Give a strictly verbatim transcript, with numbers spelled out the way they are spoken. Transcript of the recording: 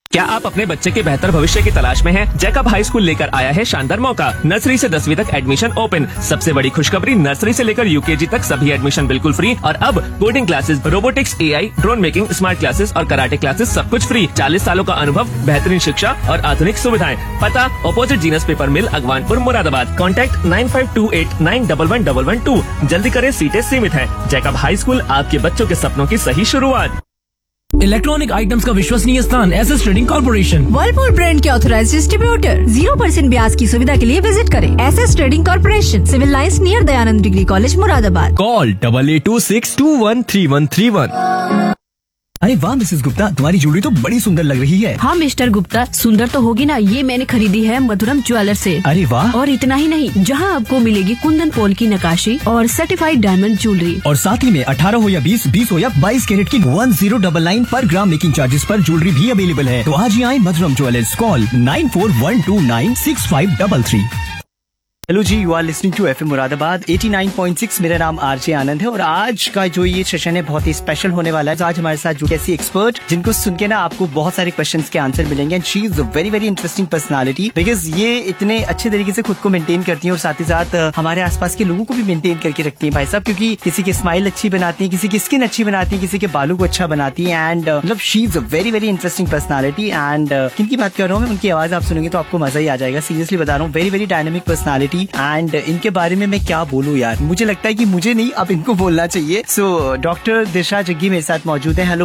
क्या आप अपने बच्चे के बेहतर भविष्य की तलाश में हैं? जैकब हाई स्कूल लेकर आया है शानदार मौका। नर्सरी से दसवीं तक एडमिशन ओपन। सबसे बड़ी खुशखबरी, नर्सरी से लेकर यूकेजी तक सभी एडमिशन बिल्कुल फ्री। और अब coding classes, robotics, AI, drone making, smart classes और कराटे क्लासेस, सब कुछ फ्री। चालीस सालों का अनुभव, बेहतरीन शिक्षा और आधुनिक सुविधाएं। पता opposite genus paper mill, Agwanpur, Moradabad. Contact nine five to eight nine one one one one two. जल्दी करें, सीटें सीमित हैं। जैकब हाई स्कूल, आपके बच्चों के सपनों की सही शुरुआत। इलेक्ट्रॉनिक आइटम्स का विश्वसनीय स्थान, SS trading corporation. Whirlpool brand के ऑथराइज्ड डिस्ट्रीब्यूटर। जीरो परसेंट ब्याज की सुविधा के लिए विजिट करें SS trading corporation, civil lines near Dayanand degree college, Moradabad. Call double eight to six to one three one three one. अरे वाह मिसेस गुप्ता, तुम्हारी ज्वेलरी तो बड़ी सुंदर लग रही है। हाँ मिस्टर गुप्ता, सुंदर तो होगी ना। ये मैंने खरीदी है मधुरम ज्वेलर से। अरे वाह। और इतना ही नहीं, जहाँ आपको मिलेगी कुंदन पोल की नकाशी और सर्टिफाइड डायमंड ज्वेलरी। और साथ ही में अठारह हो या बीस, बीस हो या बाईस कैरेट की वन जीरो डबल नाइन पर ग्राम मेकिंग चार्जेस पर ज्वेलरी भी अवेलेबल है। तो आज ही आए मधुरम jewellers. Call nine four one two nine six five double three. Hello ji, you are listening to FM Moradabad eighty nine point six. मेरा नाम आरजे आनंद है और आज का जो ये सेशन है बहुत ही स्पेशल होने वाला है। आज हमारे साथ जो ऐसी एक्सपर्ट जिनको सुन के ना आपको बहुत सारे क्वेश्चंस के आंसर मिलेंगे। And she is a very very interesting personality, because ये इतने अच्छे तरीके से खुद को मेंटेन करती है और साथ ही साथ हमारे आसपास के लोगों को भी मेंटेन करके रखती है भाई साहब। क्योंकि किसी की स्माइल अच्छी बनाती है, किसी की स्किन अच्छी बनाती है, किसी के बालों को अच्छा बनाती है। एंड मतलब she is a very very interesting personality. And किन की बात कर रहा हूँ मैं, उनकी आवाज आप सुनेंगे तो आपको मजा ही आ जाएगा। सीरियसली बता रहा हूँ, very very dynamic personality. And इनके बारे में मैं क्या बोलूं यार, मुझे लगता है कि मुझे नहीं अब इनको बोलना चाहिए। सो डॉक्टर दिशा जग्गी मेरे साथ मौजूद है। हेलो